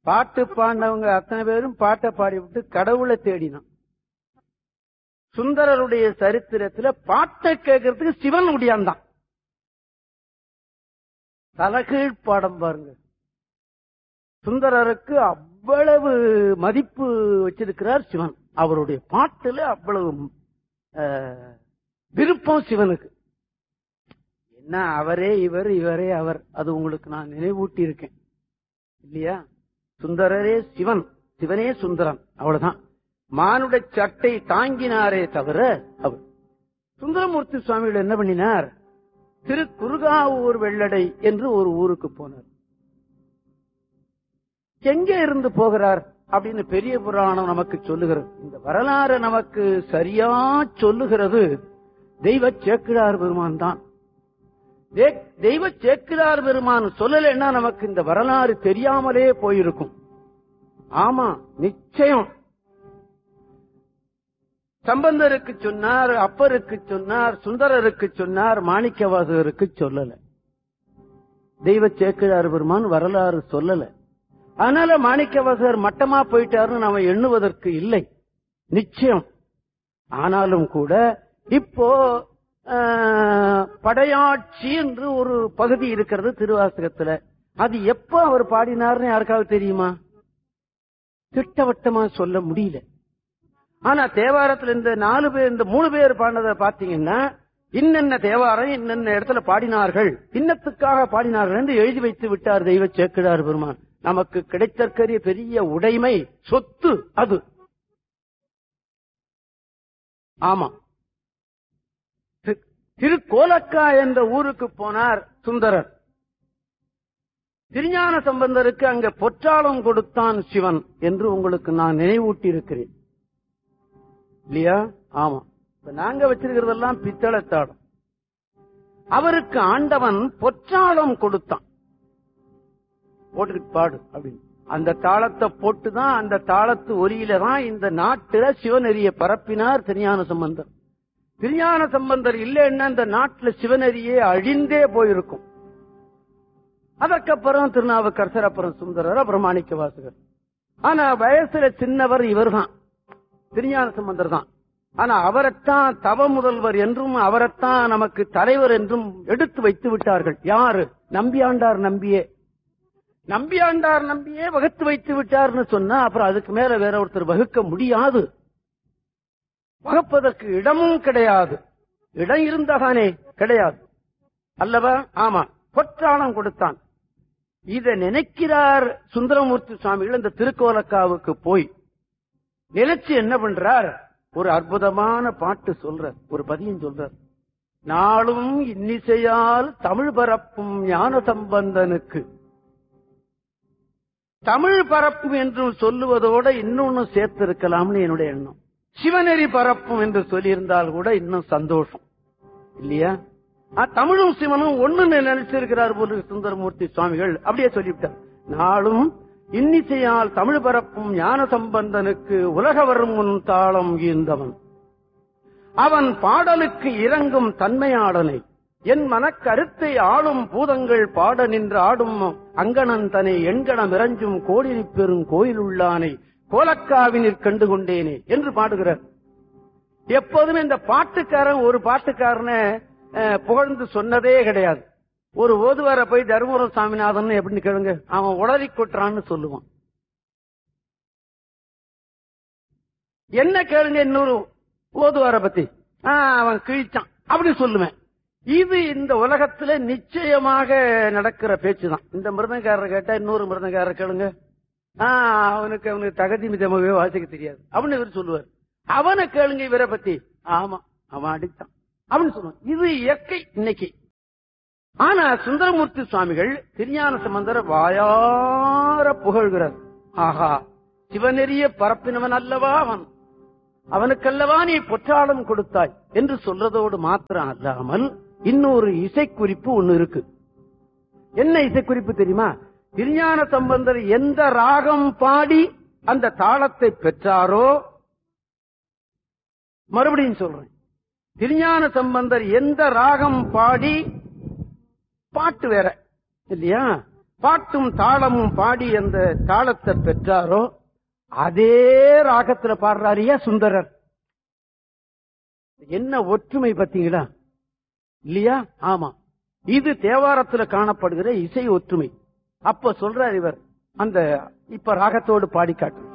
பாட்டு பாடினவங்க அத்தனை பேரும் பாட்டை பாடிவிட்டு கடவுளை தேடினான். சுந்தரருடைய சரித்திரத்துல பாட்டை கேட்கறதுக்கு சிவன் உடையாந்தான். தலகீழ் பாடம் பாருங்க. சுந்தரருக்கு அவ்வளவு மதிப்பு வச்சிருக்கிறார் சிவன். அவருடைய பாட்டுல அவ்வளவு விருப்பம் சிவனுக்கு. என்ன அவரே இவர், இவரே அவர், அது உங்களுக்கு நான் நினைவூட்டி இருக்கேன் இல்லையா? சுந்தரரே சிவன், சிவனே சுந்தரன், அவ்வளவுதான். மானுட சட்டை தாங்கினாரே தவிர அவர். சுந்தரமூர்த்தி சுவாமிகள் என்ன பண்ணினார்? திரு குறுகாவூர் வெள்ளடை என்று ஒரு ஊருக்கு போனார். எங்கே இருந்து போகிறார் அப்படின்னு பெரிய புராணம் நமக்கு சொல்லுகிறது. இந்த வரலாறு நமக்கு சரியா சொல்லுகிறது தெய்வ சேக்கிழார் பெருமான் தான். தெய்வ சேக்கிழார் பெருமான் சொல்லலைன்னா நமக்கு இந்த வரலாறு தெரியாமலே போயிருக்கும். ஆமா, நிச்சயம். சம்பந்தருக்கு சொன்னார், அப்பருக்கு சொன்னார், சுந்தரருக்கு சொன்னார், மாணிக்கவாசகருக்கு சொல்லல. தெய்வ சேக்கிழார் பெருமான் வரலாறு சொல்லல. அதனால மாணிக்கவாசகர் மட்டமா போயிட்டாருன்னு நாம எண்ணுவதற்கு இல்லை, நிச்சயம். ஆனாலும் கூட இப்போ படையாட்சி என்று ஒரு பகுதி இருக்கிறது திருவாசகத்துல. அது எப்ப அவர் பாடினார்னு யாருக்காவது தெரியுமா? திட்டவட்டமா சொல்ல முடியல. ஆனா தேவாரத்துல இந்த 4 பேர், இந்த 3 பேர் பாடினதை பாத்தீங்கன்னா இன்னென்ன தேவாரம் இன்னென்ன இடத்துல பாடினார்கள், இன்னத்துக்காக பாடினார்கள் என்று எழுதி வைத்து விட்டார் தெய்வ சேக்கிழார் பெருமான். நமக்கு கிடைத்தற்கரிய பெரிய உடைமை, சொத்து அது. ஆமா, திருக்கோலக்கா என்ற ஊருக்கு போனார் சுந்தரர். திருஞான சம்பந்தருக்கு அங்க பொற்றாளம் கொடுத்தான் சிவன் என்று உங்களுக்கு நான் நினைவூட்டி இருக்கிறேன் இல்லையா? ஆமா. இப்ப நாங்க வச்சிருக்கிறதெல்லாம் பித்தளத்தாளம். அவருக்கு ஆண்டவன் பொற்றாளம் கொடுத்தான். போட்டுக்கிட்டு பாடு அப்படின்னு அந்த தாளத்தை போட்டுதான், அந்த தாளத்து ஒலியில தான் இந்த நாட்டுல சிவநெறிய பரப்பினார் திருஞான சம்பந்தர். திருஞான சம்பந்தர் இல்லைன்னா இந்த நாட்டுல சிவநெறியே அழிந்தே போயிருக்கும். அதற்கப்புறம் திருநாவுக்கரசர், அப்புறம் சுந்தரர், அப்புறம் மாணிக்கவாசகர். ஆனா வயசுல சின்னவர் இவர் தான், திருஞான சம்பந்தர் தான். ஆனா அவரைத்தான் தவ முதல்வர் என்றும் அவரைத்தான் நமக்கு தலைவர் என்றும் எடுத்து வைத்து விட்டார்கள். யாரு? நம்பியாண்டார் நம்பியே. நம்பியாண்டார் நம்பியே வகுத்து வைத்து விட்டார்னு சொன்னா அப்புறம் அதுக்கு மேல வேற ஒருத்தர் வகுக்க முடியாது. வகுப்பதற்கு இடமும் கிடையாது. இடம் இருந்தாதானே? கிடையாது அல்லவா? ஆமா. பொற்றாளம் கொடுத்தான். இத நினைக்கிறார் சுந்தரமூர்த்தி சுவாமிகள். இந்த திருக்கோலக்காவுக்கு போய் நினைச்சு என்ன பண்றார்? ஒரு அற்புதமான பாட்டு சொல்றார், ஒரு பதியம் சொல்றார். நாளும் இன்னிசையால் தமிழ் பரப்பும் ஞான சம்பந்தனுக்கு. தமிழ் பரப்பும் என்று சொல்லுவதோட இன்னொன்னு சேர்த்து இருக்கலாம்னு என்னுடைய எண்ணம். சிவநெறி பரப்பும் என்று சொல்லியிருந்தால் கூட இன்னும் சந்தோஷம் இல்லையா? தமிழும் சிவனும் ஒண்ணு நினைச்சிருக்கிறார் போல சுந்தரமூர்த்தி சுவாமிகள். அப்படியே சொல்லிவிட்டார். நாளும் இன்னிசையால் தமிழ் பரப்பும் ஞான சம்பந்தனுக்கு உலக வரும் முன் தாளம் ஈந்தவன் அவன் பாடலுக்கு இறங்கும் தன்மையாடனை என் மனக்கருத்தை ஆளும் பூதங்கள் பாட நின்று ஆடும் அங்கணன் தனை எண்கணம் இறஞ்சும் கோடிரி பெரும் கோயிலுள்ளானை கோலக்காவினிற் கண்டு கொண்டேனே என்று பாடுகிறார். எப்போதுமே இந்த பாட்டுக்காரன் ஒரு பாட்டுக்காரனை புகழ்ந்து சொன்னதே கிடையாது. ஒரு ஓதுவார போய் தருமபுரம் சாமிநாதன் எப்படின்னு கேளுங்க, அவன் உளறி கொட்டுறான்னு சொல்லுவான். என்ன கேளுங்க இன்னொரு ஓதுவார பத்தி, அவன் கிழிச்சான் அப்படி சொல்லுவேன். இது இந்த உலகத்துல நிச்சயமாக நடக்கிற பேச்சுதான். இந்த மிருதங்காரர் கேட்டா இன்னொரு மிருதங்காரர் கேளுங்க, அவனுக்கு தகுதி மிதமாகவே வாசிக்க தெரியாது அப்படின்னு இவர் சொல்லுவார். அவனை கேளுங்க இவரை பத்தி, ஆமா அவன் அடித்தான் அப்படின்னு சொல்லுவான். இது இயற்கை இன்னைக்கு. ஆனா சுந்தரமூர்த்தி சுவாமிகள் திருஞான சம்பந்தர வாயார புகழ்கிறார். ஆஹா, சிவநெறிய பரப்பினவன் அல்லவா அவன், அவனுக்கல்லவா நீ பொற்றாளம் கொடுத்தாய் என்று சொல்றதோடு மாத்திரம் அல்லாமல் இன்னொரு இசைக்குறிப்பு ஒண்ணு இருக்கு. என்ன இசைக்குறிப்பு தெரியுமா? திருஞான சம்பந்தர் எந்த ராகம் பாடி அந்த தாளத்தை பெற்றாரோ, மறுபடியும் சொல்றேன், திருஞான சம்பந்தர் எந்த ராகம் பாடி, பாட்டு வேற இல்லையா, பாட்டும் தாளமும் பாடி அந்த தாளத்தை பெற்றாரோ அதே ராகத்துல பாடுறாரியா சுந்தரர். என்ன ஒற்றுமை பத்தீங்களா இல்லையா? ஆமா, இது தேவாரத்துல காணப்படுகிற இசை ஒற்றுமை. அப்ப சொல்றார் இவர், அந்த இப்ப ராகத்தோடு பாடி காட்டு.